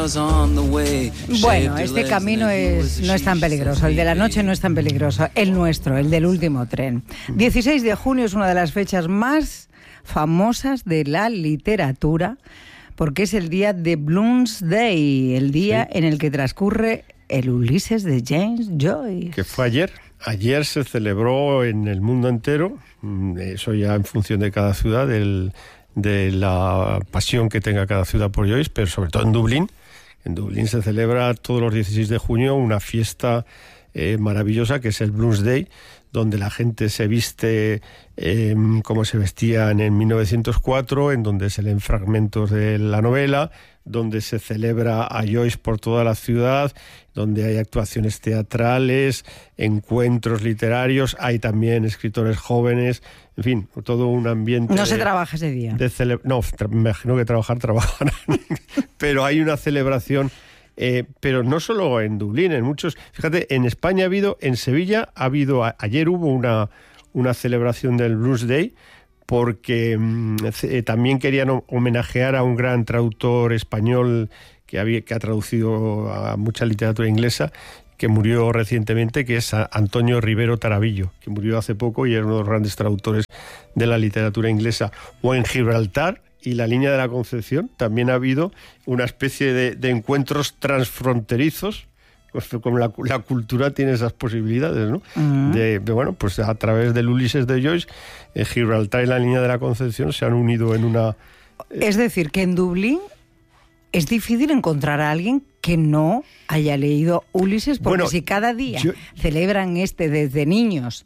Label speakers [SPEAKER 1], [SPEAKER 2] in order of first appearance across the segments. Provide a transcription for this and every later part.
[SPEAKER 1] Bueno, este camino no es tan peligroso, el de la noche no es tan peligroso, el nuestro, el del último tren. 16 de junio es una de las fechas más famosas de la literatura, porque es el día de Bloomsday, el día en el que transcurre el Ulises de James Joyce.
[SPEAKER 2] Que fue ayer. Ayer se celebró en el mundo entero, eso ya en función de cada ciudad, de la pasión que tenga cada ciudad por Joyce, pero sobre todo en Dublín. En Dublín se celebra todos los 16 de junio una fiesta maravillosa que es el Bloomsday, donde la gente se viste como se vestían en 1904, en donde se leen fragmentos de la novela, donde se celebra a Joyce por toda la ciudad, donde hay actuaciones teatrales, encuentros literarios, hay también escritores jóvenes, en fin, todo un ambiente...
[SPEAKER 1] No se trabaja ese día.
[SPEAKER 2] No, me imagino que trabajarán, pero hay una celebración, pero no solo en Dublín, en muchos... Fíjate, en España en Sevilla ayer hubo una celebración del Bloomsday, porque también querían homenajear a un gran traductor español que ha traducido a mucha literatura inglesa, que murió recientemente, que es Antonio Rivero Tarabillo, que murió hace poco y era uno de los grandes traductores de la literatura inglesa. O en Gibraltar y la Línea de la Concepción también ha habido una especie de encuentros transfronterizos. Como la cultura tiene esas posibilidades, ¿no? Bueno, pues a través del Ulises de Joyce, Gibraltar y la Línea de la Concepción se han unido en una...
[SPEAKER 1] Es decir, que en Dublín es difícil encontrar a alguien que no haya leído Ulises, porque si cada día celebran desde niños,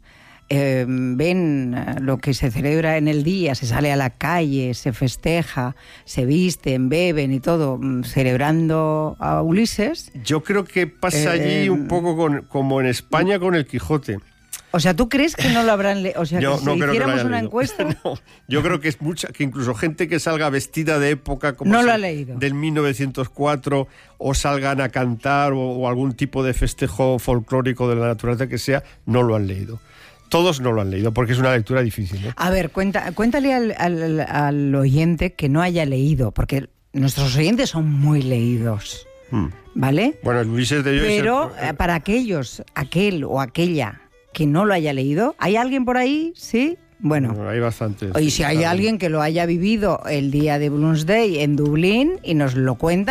[SPEAKER 1] ven lo que se celebra en el día, se sale a la calle, se festeja, se visten, beben y todo, celebrando a Ulises.
[SPEAKER 2] Yo creo que pasa allí un poco como en España con el Quijote.
[SPEAKER 1] O sea, ¿tú crees que no lo habrán leído? O sea,
[SPEAKER 2] yo
[SPEAKER 1] que si hiciéramos una encuesta...
[SPEAKER 2] No, yo creo que es que incluso gente que salga vestida de época como
[SPEAKER 1] no lo ha leído.
[SPEAKER 2] Del 1904, o salgan a cantar o algún tipo de festejo folclórico de la naturaleza que sea, no lo han leído. Todos no lo han leído, porque es una lectura difícil, ¿eh?
[SPEAKER 1] A ver, cuéntale al oyente que no haya leído, porque nuestros oyentes son muy leídos, ¿vale?
[SPEAKER 2] Bueno, el Ulises de Joyce...
[SPEAKER 1] Pero para aquel o aquella que no lo haya leído, ¿hay alguien por ahí? ¿Sí? Bueno,
[SPEAKER 2] hay bastantes.
[SPEAKER 1] Y si hay alguien que lo haya vivido el día de Bloomsday en Dublín y nos lo cuenta,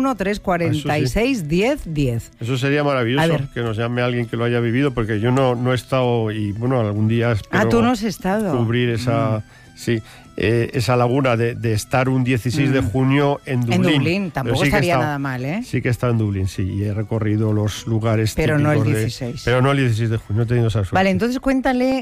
[SPEAKER 1] 913461010.
[SPEAKER 2] Eso sería maravilloso, que nos llame alguien que lo haya vivido, porque yo no he estado, y bueno, algún día espero
[SPEAKER 1] tú no has estado.
[SPEAKER 2] Cubrir esa laguna de estar un 16 de junio en Dublín.
[SPEAKER 1] En Dublín, tampoco estaría nada mal, ¿eh?
[SPEAKER 2] Sí que he estado en Dublín, sí, y he recorrido los lugares
[SPEAKER 1] pero
[SPEAKER 2] típicos.
[SPEAKER 1] No el 16.
[SPEAKER 2] Pero no el 16 de junio, no he tenido esa suerte.
[SPEAKER 1] Vale, entonces cuéntale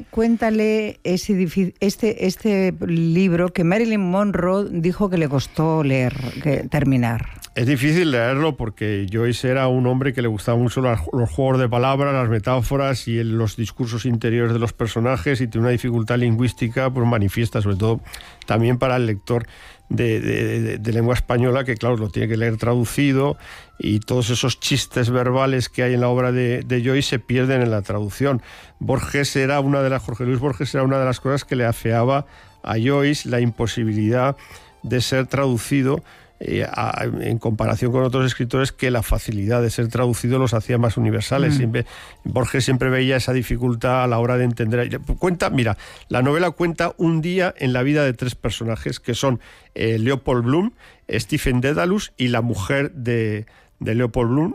[SPEAKER 1] este libro que Marilyn Monroe dijo que le costó terminar.
[SPEAKER 2] Es difícil leerlo porque Joyce era un hombre que le gustaba mucho los juegos de palabras, las metáforas y los discursos interiores de los personajes, y tiene una dificultad lingüística pues manifiesta, sobre todo también para el lector de lengua española, que claro, lo tiene que leer traducido, y todos esos chistes verbales que hay en la obra de Joyce se pierden en la traducción. Jorge Luis Borges era una de las cosas que le afeaba a Joyce, la imposibilidad de ser traducido, en comparación con otros escritores, que la facilidad de ser traducido los hacía más universales. Borges siempre veía esa dificultad a la hora de entender. La novela cuenta un día en la vida de tres personajes, que son Leopold Bloom, Stephen Dedalus y la mujer de Leopold Bloom,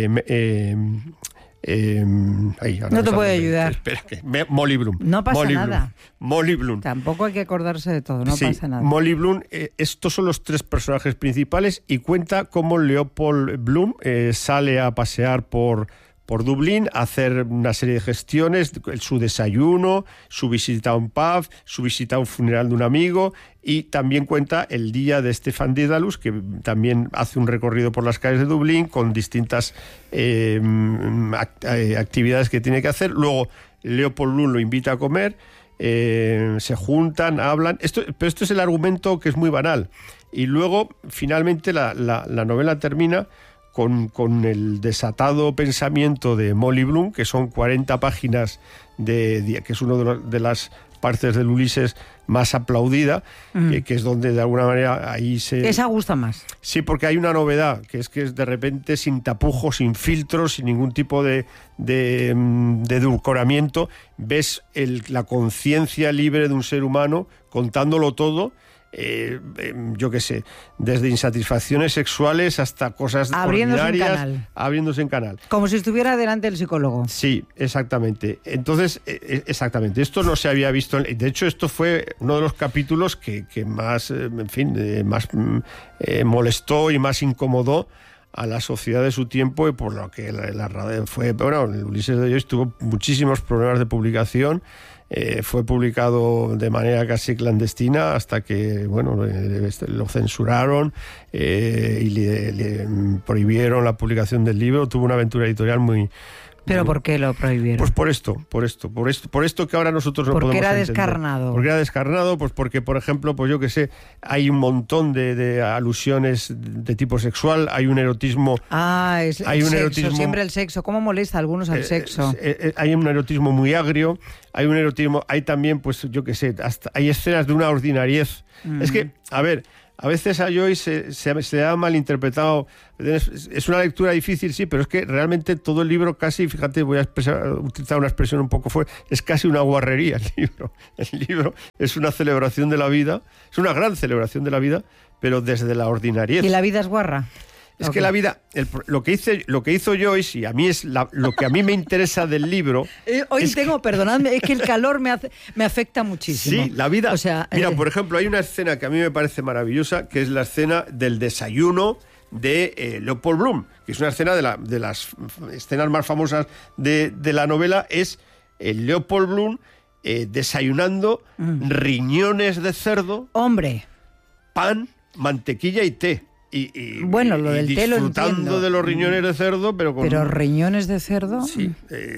[SPEAKER 1] no te puedo ayudar.
[SPEAKER 2] Espera, Molly Bloom.
[SPEAKER 1] No pasa nada.
[SPEAKER 2] Molly Bloom.
[SPEAKER 1] Tampoco hay que acordarse de todo, pasa nada.
[SPEAKER 2] Molly Bloom, estos son los tres personajes principales, y cuenta cómo Leopold Bloom sale a pasear por Dublín, a hacer una serie de gestiones, su desayuno, su visita a un pub, su visita a un funeral de un amigo, y también cuenta el día de Stephen Dedalus, que también hace un recorrido por las calles de Dublín con distintas actividades que tiene que hacer. Luego Leopold Bloom lo invita a comer, se juntan, hablan. Pero esto es el argumento, que es muy banal. Y luego, finalmente, la novela termina con el desatado pensamiento de Molly Bloom, que son 40 páginas, que es una de las partes del Ulises más aplaudida, que es donde de alguna manera ahí se...
[SPEAKER 1] Esa gusta más.
[SPEAKER 2] Sí, porque hay una novedad, que es de repente sin tapujos, sin filtros, sin ningún tipo de edulcoramiento, ves la conciencia libre de un ser humano contándolo todo. Yo qué sé, desde insatisfacciones sexuales hasta cosas ordinarias, abriéndose en canal.
[SPEAKER 1] Como si estuviera delante del psicólogo.
[SPEAKER 2] Sí, exactamente. Entonces, exactamente, esto no se había visto. De hecho, esto fue uno de los capítulos que más, en fin, más molestó y más incomodó a la sociedad de su tiempo, y por lo que la radio fue... Bueno, el Ulises de Joyce tuvo muchísimos problemas de publicación. Fue publicado de manera casi clandestina hasta que, bueno, lo censuraron y le prohibieron la publicación del libro. Tuvo una aventura editorial muy...
[SPEAKER 1] ¿Pero por qué lo prohibieron?
[SPEAKER 2] Pues por esto que ahora nosotros no podemos entender.
[SPEAKER 1] Porque era descarnado.
[SPEAKER 2] Porque era descarnado, pues porque, por ejemplo, pues yo que sé, hay un montón de alusiones de tipo sexual, hay un erotismo...
[SPEAKER 1] Erotismo, siempre el sexo. ¿Cómo molesta a algunos al sexo?
[SPEAKER 2] Hay un erotismo muy agrio, hay también, pues yo que sé, hay escenas de una ordinariez. Es que, a ver... A veces a Joyce se ha malinterpretado. Es una lectura difícil, sí, pero es que realmente todo el libro casi, fíjate, voy a utilizar una expresión un poco fuerte, es casi una guarrería el libro. El libro es una celebración de la vida, es una gran celebración de la vida, pero desde la ordinariedad.
[SPEAKER 1] ¿Y la vida es guarra?
[SPEAKER 2] Es que la vida, lo que hizo Joyce, y a mí es lo que a mí me interesa del libro...
[SPEAKER 1] Perdonadme, es que el calor me afecta muchísimo.
[SPEAKER 2] Sí, la vida... Mira, por ejemplo, hay una escena que a mí me parece maravillosa, que es la escena del desayuno de Leopold Bloom, que es una escena de las escenas más famosas de la novela, es Leopold Bloom desayunando riñones de cerdo, pan, mantequilla y té.
[SPEAKER 1] Bueno, lo del té lo entiendo.
[SPEAKER 2] Disfrutando de los riñones de cerdo, pero con...
[SPEAKER 1] ¿Pero riñones de cerdo?
[SPEAKER 2] Sí.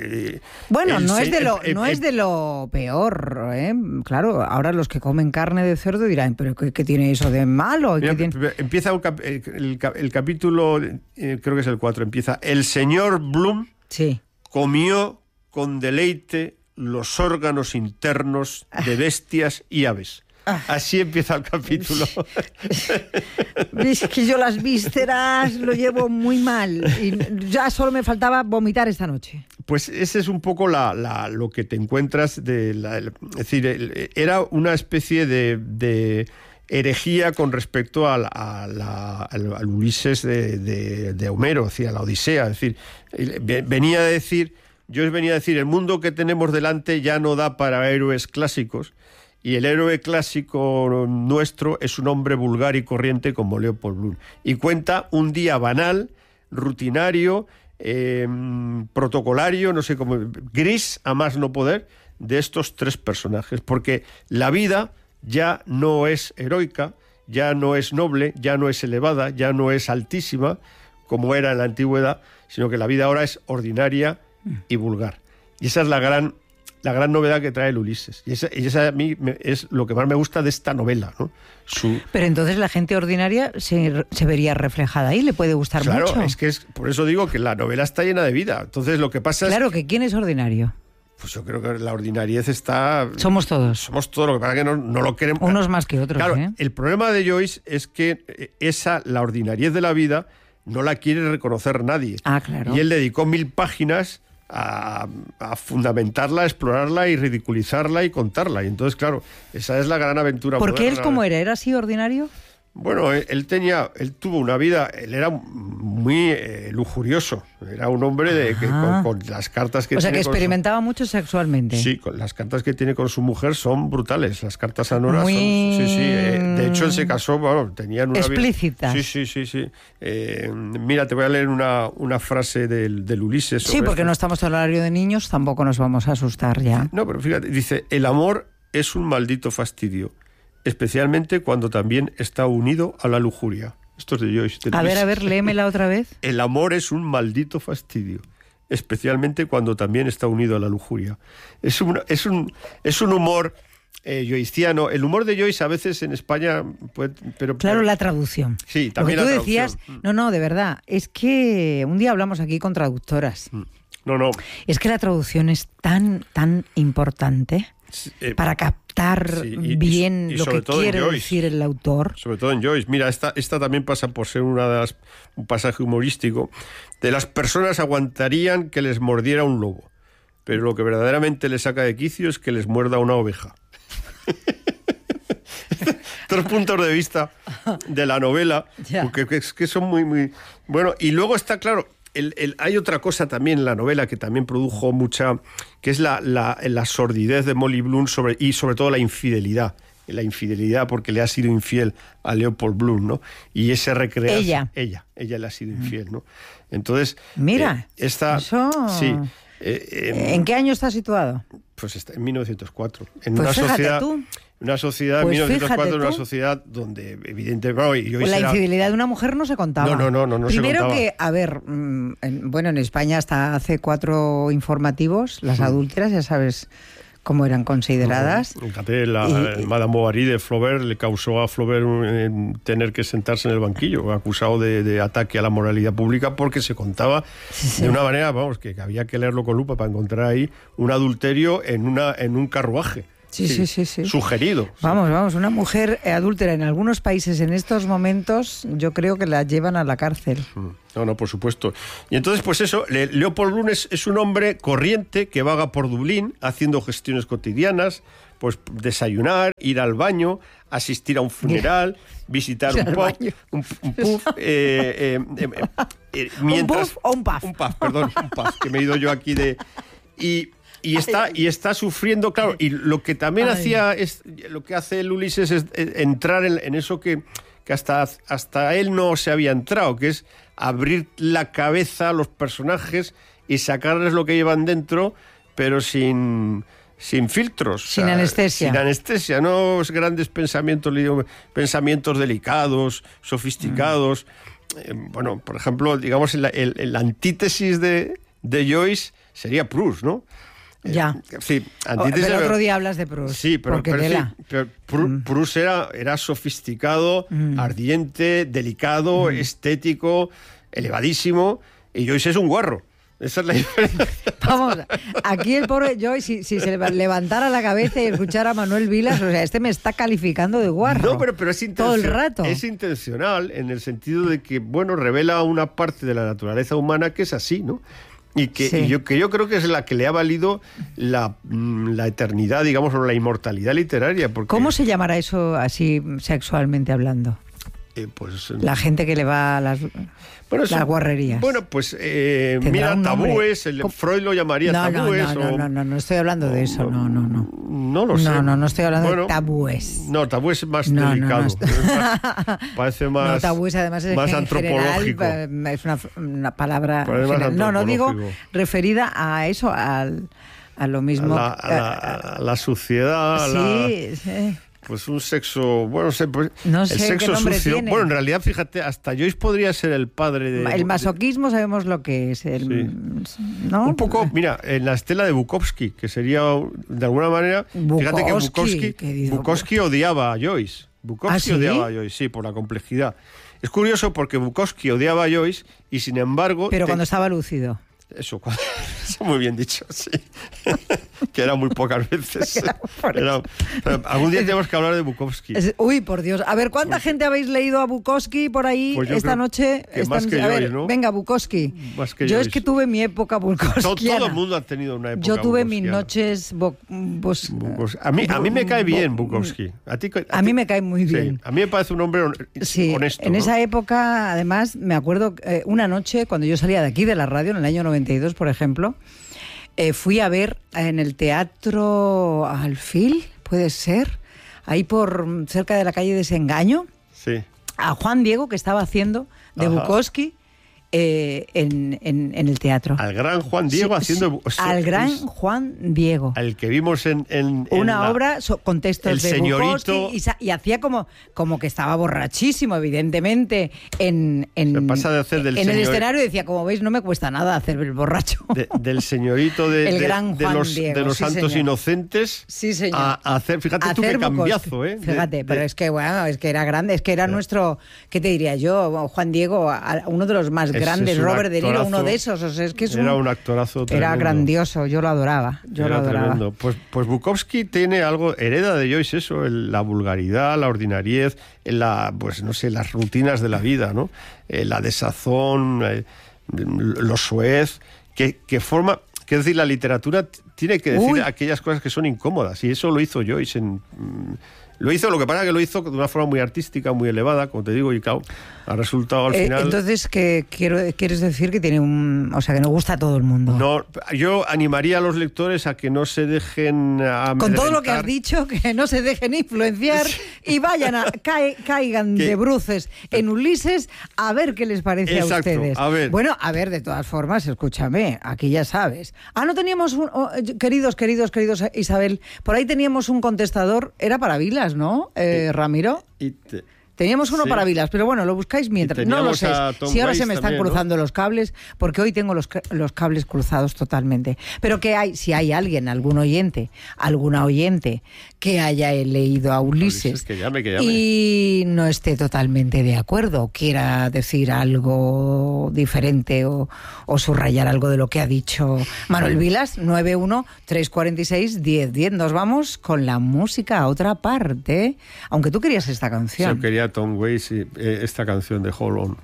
[SPEAKER 1] Bueno, no es de lo peor, ¿eh? Claro, ahora los que comen carne de cerdo dirán, ¿pero qué tiene eso de malo?
[SPEAKER 2] Mira, empieza el capítulo, creo que es el 4, empieza: el señor Bloom comió con deleite los órganos internos de bestias y aves. Así empieza el capítulo.
[SPEAKER 1] Es que yo las vísceras lo llevo muy mal y ya solo me faltaba vomitar esta noche.
[SPEAKER 2] Pues ese es un poco lo que te encuentras es decir, era una especie de herejía con respecto al Ulises de Homero, es decir, a la Odisea. Es decir, venía a decir, el mundo que tenemos delante ya no da para héroes clásicos. Y el héroe clásico nuestro es un hombre vulgar y corriente como Leopold Bloom. Y cuenta un día banal, rutinario, protocolario, no sé cómo, gris a más no poder, de estos tres personajes. Porque la vida ya no es heroica, ya no es noble, ya no es elevada, ya no es altísima, como era en la antigüedad, sino que la vida ahora es ordinaria y vulgar. Y esa es la gran novedad que trae el Ulises. Y esa a mí es lo que más me gusta de esta novela, ¿no?
[SPEAKER 1] Pero entonces la gente ordinaria se vería reflejada ahí, le puede gustar mucho.
[SPEAKER 2] Claro, por eso digo que la novela está llena de vida. Entonces lo que pasa
[SPEAKER 1] Claro, que ¿quién es ordinario?
[SPEAKER 2] Pues yo creo que la ordinariedad está...
[SPEAKER 1] Somos todos.
[SPEAKER 2] Somos todos, lo que pasa es que no lo queremos...
[SPEAKER 1] Unos más que otros,
[SPEAKER 2] Claro, el problema de Joyce es que la ordinariedad de la vida no la quiere reconocer nadie.
[SPEAKER 1] Claro.
[SPEAKER 2] Y él dedicó 1000 páginas a fundamentarla, a explorarla y ridiculizarla y contarla. Y entonces, claro, esa es la gran aventura.
[SPEAKER 1] ¿Por qué él cómo era así ordinario?
[SPEAKER 2] Bueno, él tuvo una vida, él era muy lujurioso, era un hombre con las cartas que tiene...
[SPEAKER 1] O sea, que experimentaba mucho sexualmente.
[SPEAKER 2] Sí, con las cartas que tiene con su mujer son brutales, las cartas a Nora son... Sí, de hecho él se casó, bueno, tenían una
[SPEAKER 1] explícitas.
[SPEAKER 2] Vida... Sí. Mira, te voy a leer una frase del Ulises.
[SPEAKER 1] Sí, porque no estamos en horario de niños, tampoco nos vamos a asustar ya.
[SPEAKER 2] No, pero fíjate, dice: el amor es un maldito fastidio, especialmente cuando también está unido a la lujuria. Esto es de Joyce.
[SPEAKER 1] A ver, léemela otra vez.
[SPEAKER 2] El amor es un maldito fastidio, especialmente cuando también está unido a la lujuria. Es un humor joyciano. El humor de Joyce a veces en España...
[SPEAKER 1] Claro, la traducción.
[SPEAKER 2] Sí, también
[SPEAKER 1] la
[SPEAKER 2] traducción.
[SPEAKER 1] Lo que tú decías... No, de verdad. Es que un día hablamos aquí con traductoras.
[SPEAKER 2] No.
[SPEAKER 1] Es que la traducción es tan importante... para captar bien lo que quiere decir el autor.
[SPEAKER 2] Sobre todo en Joyce. Mira, esta también pasa por ser un pasaje humorístico. De las personas aguantarían que les mordiera un lobo, pero lo que verdaderamente les saca de quicio es que les muerda una oveja. 3 puntos de vista de la novela, porque es que son muy, muy... Bueno, y luego está claro, hay otra cosa también en la novela que también produjo mucha, que es la sordidez de Molly Bloom y sobre todo la infidelidad. La infidelidad porque le ha sido infiel a Leopold Bloom, ¿no? Y ese recrearse... Ella le ha sido infiel, ¿no? Entonces...
[SPEAKER 1] Mira,
[SPEAKER 2] eso... Sí.
[SPEAKER 1] ¿En qué año está situado?
[SPEAKER 2] Pues está en 1904. En
[SPEAKER 1] pues
[SPEAKER 2] una sociedad...
[SPEAKER 1] Tú.
[SPEAKER 2] Una sociedad,
[SPEAKER 1] pues
[SPEAKER 2] 1904, una sociedad donde evidentemente...
[SPEAKER 1] Pues la infidelidad de una mujer no se contaba.
[SPEAKER 2] No
[SPEAKER 1] Primero
[SPEAKER 2] se contaba.
[SPEAKER 1] Primero que, a ver, en España hasta hace 4 informativos, las adúlteras, ya sabes cómo eran consideradas.
[SPEAKER 2] Fíjate, Madame Bovary de Flaubert le causó a Flaubert tener que sentarse en el banquillo, acusado de ataque a la moralidad pública, porque se contaba de una manera, vamos, que había que leerlo con lupa para encontrar ahí un adulterio en un carruaje.
[SPEAKER 1] Sí.
[SPEAKER 2] Sugerido.
[SPEAKER 1] Vamos, una mujer adúltera en algunos países en estos momentos, yo creo que la llevan a la cárcel.
[SPEAKER 2] No, por supuesto. Y entonces, pues eso, Leopold Bloom es un hombre corriente que vaga por Dublín haciendo gestiones cotidianas, pues desayunar, ir al baño, asistir a un funeral, visitar un pub, mientras...
[SPEAKER 1] ¿Un puff?
[SPEAKER 2] Un puff, que me he ido yo aquí de... Y está sufriendo, claro, y lo que también lo que hace el Ulises es entrar en eso que hasta él no se había entrado, que es abrir la cabeza a los personajes y sacarles lo que llevan dentro, pero sin filtros.
[SPEAKER 1] Sin anestesia.
[SPEAKER 2] Sin anestesia, no grandes pensamientos delicados, sofisticados. Bueno, por ejemplo, digamos, la antítesis de Joyce sería Proust, ¿no?
[SPEAKER 1] Ya.
[SPEAKER 2] Sí,
[SPEAKER 1] el otro día hablas de Proust.
[SPEAKER 2] Sí, pero Proust era sofisticado, ardiente, delicado, estético, elevadísimo, y Joyce es un guarro. Esa es la diferencia.
[SPEAKER 1] Vamos, aquí el pobre Joyce, si se levantara la cabeza y escuchara a Manuel Vilas, o sea, me está calificando de guarro.
[SPEAKER 2] No, pero es intencional.
[SPEAKER 1] Todo el rato.
[SPEAKER 2] Es intencional en el sentido de que, bueno, revela una parte de la naturaleza humana que es así, ¿no? Y yo creo que es la que le ha valido la eternidad, digamos, o la inmortalidad literaria. Porque...
[SPEAKER 1] ¿Cómo se llamará eso así sexualmente hablando? La gente que le va a las guarrerías.
[SPEAKER 2] Bueno, pues mira, tabúes, Freud lo llamaría tabúes.
[SPEAKER 1] No estoy hablando de eso, no.
[SPEAKER 2] No lo sé.
[SPEAKER 1] No estoy hablando de tabúes.
[SPEAKER 2] No, tabúes es más delicado. Parece más.
[SPEAKER 1] No, tabúes además es
[SPEAKER 2] más antropológico.
[SPEAKER 1] General, es una palabra. No digo referida a eso, a lo mismo.
[SPEAKER 2] A la suciedad.
[SPEAKER 1] Sí.
[SPEAKER 2] Pues un sexo, bueno,
[SPEAKER 1] no sé
[SPEAKER 2] el sexo
[SPEAKER 1] qué nombre
[SPEAKER 2] sucio.
[SPEAKER 1] Tiene.
[SPEAKER 2] Bueno, en realidad, fíjate, hasta Joyce podría ser el padre de...
[SPEAKER 1] El masoquismo sabemos lo que es. ¿No?
[SPEAKER 2] Un poco, mira, en la estela de Bukowski, que sería, de alguna manera... Fíjate que Bukowski odiaba a Joyce. Bukowski odiaba a Joyce, sí, por la complejidad. Es curioso porque Bukowski odiaba a Joyce y, sin embargo...
[SPEAKER 1] Pero cuando estaba lúcido.
[SPEAKER 2] Eso muy bien dicho, sí. Que era muy pocas veces. Algún día tenemos que hablar de Bukowski.
[SPEAKER 1] Uy, por Dios. A ver, ¿cuánta gente habéis leído a Bukowski por ahí esta noche?
[SPEAKER 2] Más que Joyce, ¿no?
[SPEAKER 1] Venga, Bukowski.
[SPEAKER 2] Más que
[SPEAKER 1] yo es que tuve mi época Bukowskiana.
[SPEAKER 2] Todo el mundo ha tenido una época.
[SPEAKER 1] Yo tuve mis noches
[SPEAKER 2] a mí me cae bien Bukowski.
[SPEAKER 1] A mí me cae muy bien.
[SPEAKER 2] Sí, a mí me parece un hombre honesto.
[SPEAKER 1] En esa época, además, me acuerdo una noche cuando yo salía de aquí de la radio, en el año 92, por ejemplo, fui a ver en el Teatro Alfil, puede ser, ahí por cerca de la calle Desengaño, a Juan Diego, que estaba haciendo de Bukowski en el teatro.
[SPEAKER 2] Al gran Juan Diego haciendo...
[SPEAKER 1] al gran Juan Diego.
[SPEAKER 2] Al que vimos en
[SPEAKER 1] una obra con textos de
[SPEAKER 2] señorito,
[SPEAKER 1] Bukowski y hacía como que estaba borrachísimo, evidentemente, en
[SPEAKER 2] pasa de hacer del
[SPEAKER 1] el escenario, y decía, como veis, no me cuesta nada hacer el borracho.
[SPEAKER 2] Del señorito
[SPEAKER 1] el gran Juan Diego,
[SPEAKER 2] de los santos
[SPEAKER 1] señor.
[SPEAKER 2] Inocentes,
[SPEAKER 1] sí, señor.
[SPEAKER 2] a hacer, fíjate tú qué cambiazo,
[SPEAKER 1] Fíjate, pero es que, bueno, es que era grande, es que era nuestro, ¿qué te diría yo? Juan Diego, uno de los más grande, Robert De Niro, uno de esos. O sea, es que
[SPEAKER 2] era un actorazo tremendo.
[SPEAKER 1] Era grandioso, yo lo adoraba.
[SPEAKER 2] Era tremendo. Pues Bukowski tiene algo, hereda de Joyce eso, la vulgaridad, la ordinariez, pues no sé, las rutinas de la vida, ¿no? La desazón, lo soez, que forma... Es decir, la literatura tiene que decir aquellas cosas que son incómodas, y eso lo hizo Joyce. Lo hizo, lo que pasa es que lo hizo de una forma muy artística, muy elevada, como te digo, y claro, ha resultado al final...
[SPEAKER 1] Entonces, ¿quieres decir que tiene o sea, que no gusta a todo el mundo?
[SPEAKER 2] No, yo animaría a los lectores a que no se dejen amedrentar.
[SPEAKER 1] Con todo lo que has dicho, que no se dejen influenciar y vayan caigan de bruces en Ulises a ver qué les parece.
[SPEAKER 2] Exacto,
[SPEAKER 1] a ustedes.
[SPEAKER 2] A ver.
[SPEAKER 1] Bueno, a ver, de todas formas, escúchame, aquí ya sabes. No teníamos queridos Isabel, por ahí teníamos un contestador, era para Vilas, ¿no, Ramiro? Teníamos uno para Vilas, pero bueno, lo buscáis mientras. No lo sé. Si ahora se me están cruzando los cables, porque hoy tengo los cables cruzados totalmente. Pero si hay alguien, alguna oyente que haya leído a Ulises
[SPEAKER 2] que llame.
[SPEAKER 1] Y no esté totalmente de acuerdo, quiera decir algo diferente o subrayar algo de lo que ha dicho Manuel Vilas, 91-346-1010. Nos vamos con la música a otra parte. Aunque tú querías esta canción.
[SPEAKER 2] Yo quería Tom Waits y esta canción de Hold On.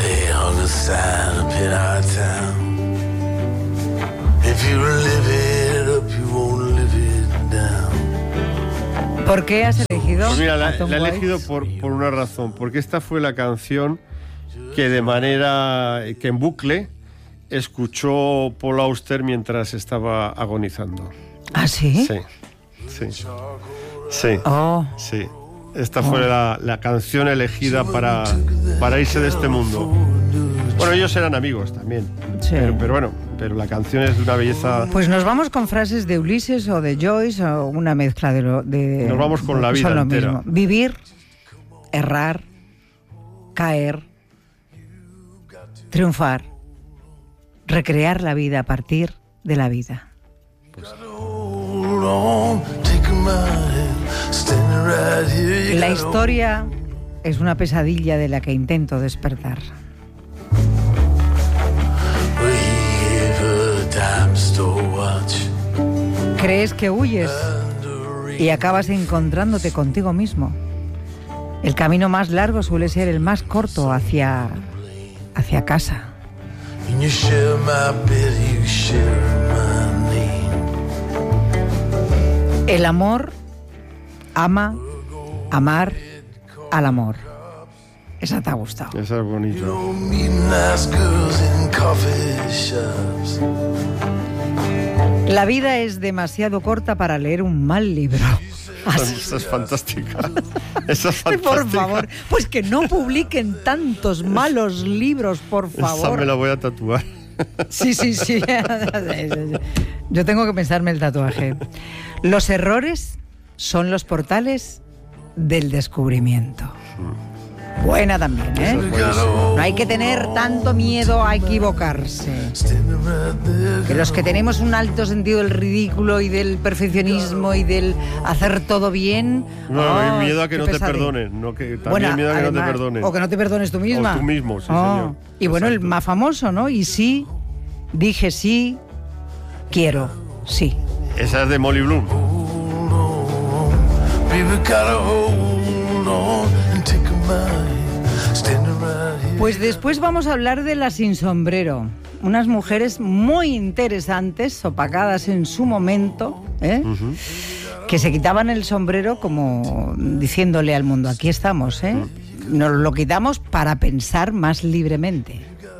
[SPEAKER 1] ¿Por qué has elegido?
[SPEAKER 2] Pues mira, la he elegido por una razón, porque esta fue la canción que que en bucle escuchó Paul Auster mientras estaba agonizando.
[SPEAKER 1] ¿Ah, sí?
[SPEAKER 2] Sí.
[SPEAKER 1] Oh.
[SPEAKER 2] Sí. Esta fue la canción elegida para irse de este mundo. Bueno, ellos eran amigos también.
[SPEAKER 1] Sí.
[SPEAKER 2] Pero la canción es de una belleza...
[SPEAKER 1] Pues nos vamos con frases de Ulises o de Joyce o una mezcla de...
[SPEAKER 2] Nos vamos con la vida entera.
[SPEAKER 1] Mismo. Vivir, errar, caer, triunfar, recrear la vida a partir de la vida. La historia es una pesadilla de la que intento despertar. Crees que huyes y acabas encontrándote contigo mismo. El camino más largo suele ser el más corto hacia casa. El amor ama, amar al amor. Esa te ha gustado.
[SPEAKER 2] Esa es bonita.
[SPEAKER 1] La vida es demasiado corta para leer un mal libro.
[SPEAKER 2] Esa es fantástica. Esa es fantástica.
[SPEAKER 1] Por favor, pues que no publiquen tantos malos libros, por favor.
[SPEAKER 2] Esa me la voy a tatuar.
[SPEAKER 1] Sí. Yo tengo que pensarme el tatuaje. Los errores son los portales del descubrimiento. Buena también, ¿eh? No hay que tener tanto miedo a equivocarse. Que los que tenemos un alto sentido del ridículo y del perfeccionismo y del hacer todo bien...
[SPEAKER 2] No, hay miedo a que no te perdonen. También miedo a que no te perdonen.
[SPEAKER 1] O que no te perdones tú misma.
[SPEAKER 2] O tú mismo, sí, señor.
[SPEAKER 1] Y bueno, el más famoso, ¿no? Y sí, dije sí, quiero, sí.
[SPEAKER 2] Esa es de Molly Bloom.
[SPEAKER 1] Pues después vamos a hablar de las sin sombrero. Unas mujeres muy interesantes, opacadas en su momento, que se quitaban el sombrero como diciéndole al mundo, aquí estamos, nos lo quitamos para pensar más libremente.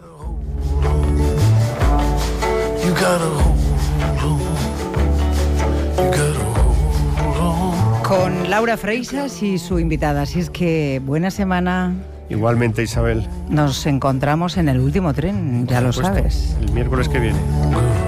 [SPEAKER 1] Con Laura Freixas y su invitada. Así es que buena semana.
[SPEAKER 2] Igualmente, Isabel.
[SPEAKER 1] Nos encontramos en el último tren, ya lo sabes.
[SPEAKER 2] El miércoles que viene.